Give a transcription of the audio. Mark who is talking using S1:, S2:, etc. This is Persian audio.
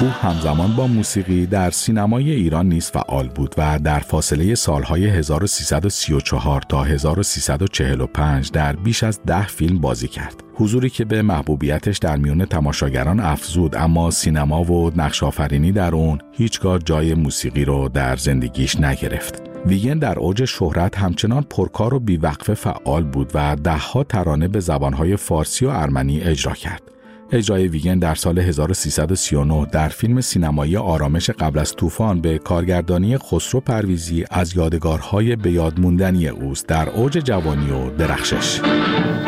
S1: او همزمان با موسیقی در سینمای ایران نیز فعال بود و در فاصله سالهای 1334 تا 1345 در بیش از 10 فیلم بازی کرد. حضوری که به محبوبیتش در میان تماشاگران افزود، اما سینما و نقش‌آفرینی در اون هیچگاه جای موسیقی رو در زندگیش نگرفت. ویگن در اوج شهرت همچنان پرکار و بیوقفه فعال بود و ده‌ها ترانه به زبانهای فارسی و ارمنی اجرا کرد. اجرای ویگن در سال 1339 در فیلم سینمایی آرامش قبل از طوفان به کارگردانی خسرو پرویزی از یادگارهای به یاد موندنی اوست در اوج جوانی و درخشش.